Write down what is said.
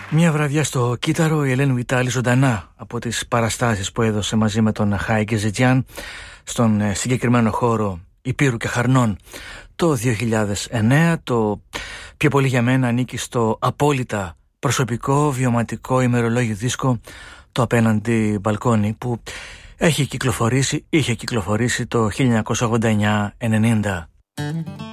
Μια βραδιά στο Κύτταρο η Ελένη Βιτάλη ζωντανά από τις παραστάσεις που έδωσε μαζί με τον Χάι Γκεζετζιάν στον συγκεκριμένο χώρο Υπήρου και Χαρνών το 2009. Το πιο πολύ για μένα ανήκει στο απόλυτα προσωπικό βιωματικό ημερολόγιο δίσκο το Απέναντι Μπαλκόνι, που είχε κυκλοφορήσει το 1989-90.